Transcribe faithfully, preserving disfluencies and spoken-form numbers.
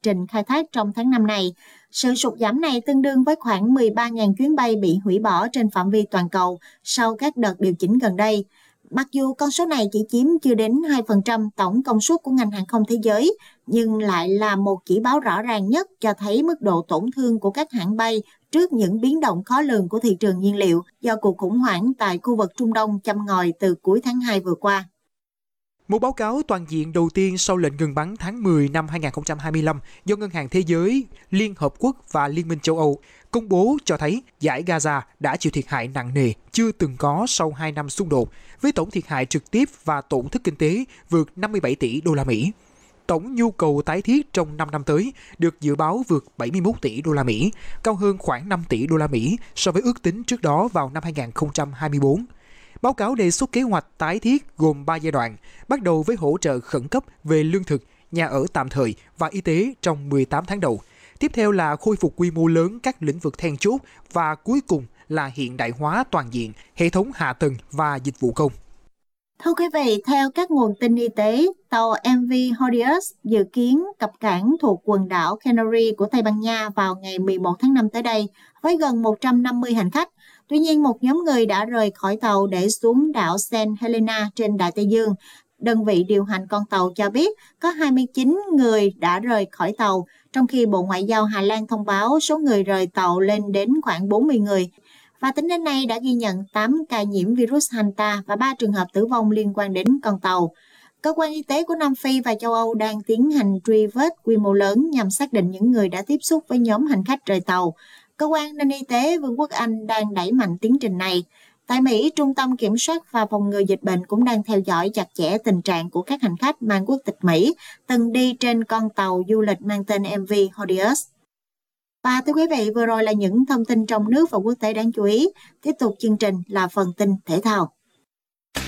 trình khai thác trong tháng năm này. Sự sụt giảm này tương đương với khoảng mười ba nghìn chuyến bay bị hủy bỏ trên phạm vi toàn cầu sau các đợt điều chỉnh gần đây. Mặc dù con số này chỉ chiếm chưa đến hai phần trăm tổng công suất của ngành hàng không thế giới, nhưng lại là một chỉ báo rõ ràng nhất cho thấy mức độ tổn thương của các hãng bay trước những biến động khó lường của thị trường nhiên liệu do cuộc khủng hoảng tại khu vực Trung Đông châm ngòi từ cuối tháng hai vừa qua. Một báo cáo toàn diện đầu tiên sau lệnh ngừng bắn tháng mười năm hai nghìn không trăm hai mươi lăm do Ngân hàng Thế giới, Liên Hợp Quốc và Liên minh châu Âu công bố cho thấy dải Gaza đã chịu thiệt hại nặng nề chưa từng có sau hai năm xung đột, với tổng thiệt hại trực tiếp và tổn thất kinh tế vượt năm mươi bảy tỷ đô la Mỹ. Tổng nhu cầu tái thiết trong năm năm tới được dự báo vượt bảy mươi mốt tỷ đô la Mỹ, cao hơn khoảng năm tỷ đô la Mỹ so với ước tính trước đó vào năm hai nghìn không trăm hai mươi tư. Báo cáo đề xuất kế hoạch tái thiết gồm ba giai đoạn, bắt đầu với hỗ trợ khẩn cấp về lương thực, nhà ở tạm thời và y tế trong mười tám tháng đầu. Tiếp theo là khôi phục quy mô lớn các lĩnh vực then chốt và cuối cùng là hiện đại hóa toàn diện hệ thống hạ tầng và dịch vụ công. Thưa quý vị, theo các nguồn tin y tế, tàu em vê Hordius dự kiến cập cảng thuộc quần đảo Canary của Tây Ban Nha vào ngày mười một tháng năm tới đây với gần một trăm năm mươi hành khách. Tuy nhiên, một nhóm người đã rời khỏi tàu để xuống đảo Saint Helena trên Đại Tây Dương. Đơn vị điều hành con tàu cho biết có hai mươi chín người đã rời khỏi tàu, trong khi Bộ Ngoại giao Hà Lan thông báo số người rời tàu lên đến khoảng bốn mươi người. Và tính đến nay đã ghi nhận tám ca nhiễm virus Hanta và ba trường hợp tử vong liên quan đến con tàu. Cơ quan y tế của Nam Phi và châu Âu đang tiến hành truy vết quy mô lớn nhằm xác định những người đã tiếp xúc với nhóm hành khách rời tàu. Cơ quan an ninh y tế Vương quốc Anh đang đẩy mạnh tiến trình này. Tại Mỹ, Trung tâm Kiểm soát và Phòng ngừa Dịch bệnh cũng đang theo dõi chặt chẽ tình trạng của các hành khách mang quốc tịch Mỹ từng đi trên con tàu du lịch mang tên em vê Hordius. Và thưa quý vị, vừa rồi là những thông tin trong nước và quốc tế đáng chú ý. Tiếp tục chương trình là phần tin thể thao.